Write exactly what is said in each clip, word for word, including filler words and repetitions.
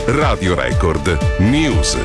Radio Record News.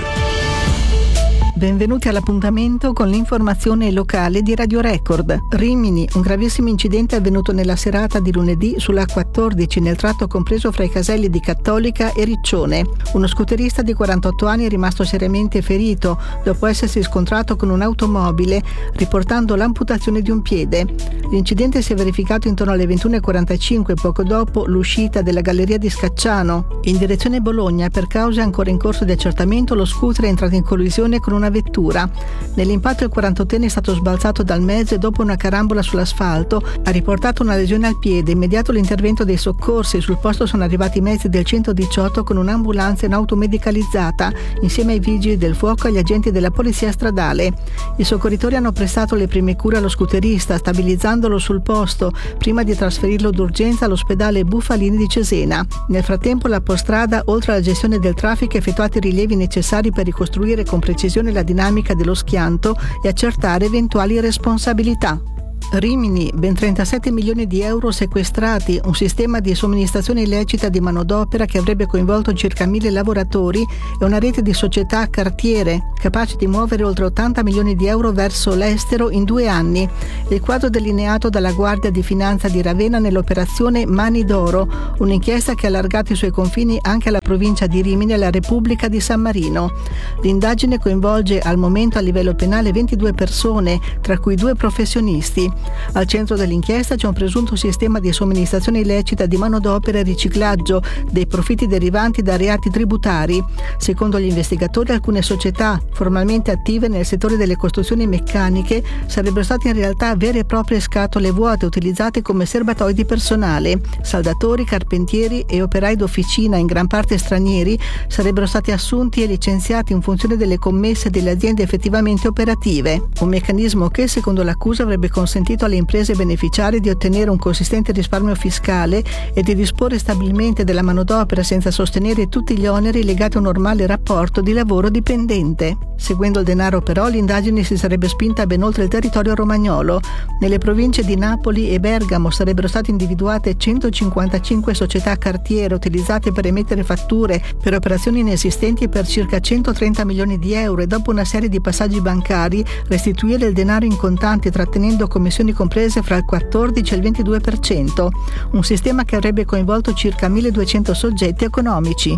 Benvenuti all'appuntamento con l'informazione locale di Radio Record. Rimini, un gravissimo incidente avvenuto nella serata di lunedì sulla A quattordici nel tratto compreso fra i caselli di Cattolica e Riccione. Uno scooterista di quarantotto anni è rimasto seriamente ferito dopo essersi scontrato con un'automobile, riportando l'amputazione di un piede. L'incidente si è verificato intorno alle ventuno e quarantacinque, poco dopo l'uscita della galleria di Scacciano. In direzione Bologna, per cause ancora in corso di accertamento, lo scooter è entrato in collisione con una vettura. Nell'impatto il quarantottenne è stato sbalzato dal mezzo e dopo una carambola sull'asfalto ha riportato una lesione al piede. Immediato l'intervento dei soccorsi. Sul posto sono arrivati i mezzi del centodiciotto con un'ambulanza e un'auto medicalizzata insieme ai vigili del fuoco e agli agenti della polizia stradale. I soccorritori hanno prestato le prime cure allo scooterista, stabilizzandolo sul posto prima di trasferirlo d'urgenza all'ospedale Bufalini di Cesena. Nel frattempo l'Autostrada, oltre alla gestione del traffico, ha effettuato i rilievi necessari per ricostruire con precisione la dinamica dello schianto e accertare eventuali responsabilità. Rimini, ben trentasette milioni di euro sequestrati, un sistema di somministrazione illecita di manodopera che avrebbe coinvolto circa mille lavoratori e una rete di società cartiere capace di muovere oltre ottanta milioni di euro verso l'estero in due anni. Il quadro delineato dalla Guardia di Finanza di Ravenna nell'operazione Mani d'Oro, un'inchiesta che ha allargato i suoi confini anche alla provincia di Rimini e alla Repubblica di San Marino. L'indagine coinvolge al momento a livello penale ventidue persone, tra cui due professionisti. Al centro dell'inchiesta c'è un presunto sistema di somministrazione illecita di manodopera e riciclaggio dei profitti derivanti da reati tributari. Secondo gli investigatori, alcune società formalmente attive nel settore delle costruzioni meccaniche sarebbero state in realtà vere e proprie scatole vuote utilizzate come serbatoi di personale. Saldatori, carpentieri e operai d'officina, in gran parte stranieri, sarebbero stati assunti e licenziati in funzione delle commesse delle aziende effettivamente operative. Un meccanismo che, secondo l'accusa, avrebbe consentito alle imprese beneficiarie di ottenere un consistente risparmio fiscale e di disporre stabilmente della manodopera senza sostenere tutti gli oneri legati a un normale rapporto di lavoro dipendente. Seguendo il denaro, però, l'indagine si sarebbe spinta ben oltre il territorio romagnolo. Nelle province di Napoli e Bergamo sarebbero state individuate centocinquantacinque società cartiere utilizzate per emettere fatture per operazioni inesistenti per circa centotrenta milioni di euro e, dopo una serie di passaggi bancari, restituire il denaro in contanti trattenendo commissioni comprese fra il quattordici e il ventidue per cento, un sistema che avrebbe coinvolto circa milleduecento soggetti economici.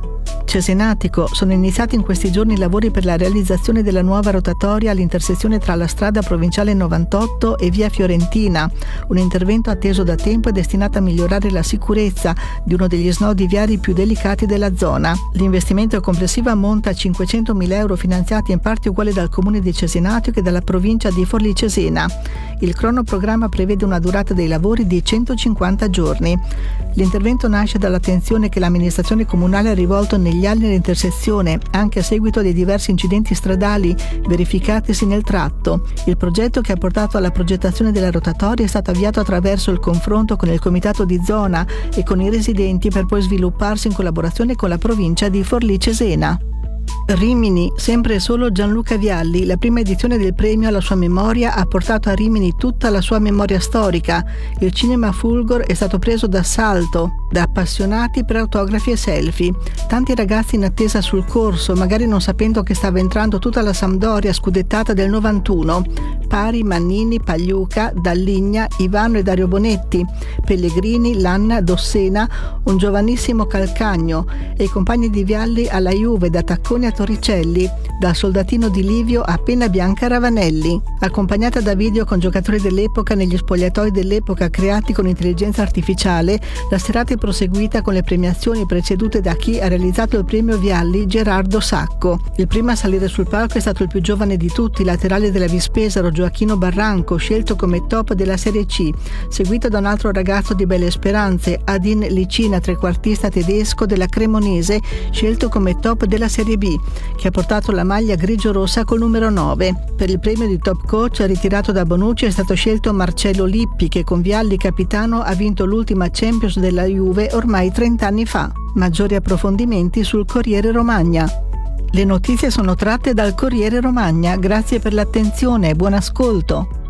Cesenatico, sono iniziati in questi giorni i lavori per la realizzazione della nuova rotatoria all'intersezione tra la strada provinciale novantotto e via Fiorentina, un intervento atteso da tempo e destinato a migliorare la sicurezza di uno degli snodi viari più delicati della zona. L'investimento complessivo ammonta a cinquecentomila euro finanziati in parte uguali dal comune di Cesenatico e dalla provincia di Forlì Cesena. Il cronoprogramma prevede una durata dei lavori di centocinquanta giorni. L'intervento nasce dall'attenzione che l'amministrazione comunale ha rivolto negli anni all'intersezione, anche a seguito dei diversi incidenti stradali verificatisi nel tratto. Il progetto che ha portato alla progettazione della rotatoria è stato avviato attraverso il confronto con il comitato di zona e con i residenti per poi svilupparsi in collaborazione con la provincia di Forlì Cesena. Rimini, sempre e solo Gianluca Vialli. La prima edizione del premio alla sua memoria ha portato a Rimini tutta la sua memoria storica. Il cinema Fulgor è stato preso d'assalto da appassionati per autografi e selfie. Tanti ragazzi in attesa sul corso, magari non sapendo che stava entrando tutta la Sampdoria scudettata del novantuno. Pari, Mannini, Pagliuca, Dalligna, Ivano e Dario Bonetti, Pellegrini, Lanna, Dossena, un giovanissimo Calcagno e i compagni di Vialli alla Juve, da Taccone a Torricelli, dal soldatino di Livio a Penna Bianca Ravanelli. Accompagnata da video con giocatori dell'epoca negli spogliatoi dell'epoca creati con intelligenza artificiale, la serata è proseguita con le premiazioni precedute da chi ha realizzato il premio Vialli, Gerardo Sacco. Il primo a salire sul palco è stato il più giovane di tutti, laterale della Vispesaro, Gioacchino Barranco, scelto come top della Serie C, seguito da un altro ragazzo di Belle Speranze, Adin Licina, trequartista tedesco della Cremonese, scelto come top della Serie B, che ha portato la maglia grigio-rossa col numero nove. Per il premio di top coach ritirato da Bonucci è stato scelto Marcello Lippi, che con Vialli capitano ha vinto l'ultima Champions della Juve ormai trenta anni fa. Maggiori approfondimenti sul Corriere Romagna. Le notizie sono tratte dal Corriere Romagna. Grazie per l'attenzione e buon ascolto.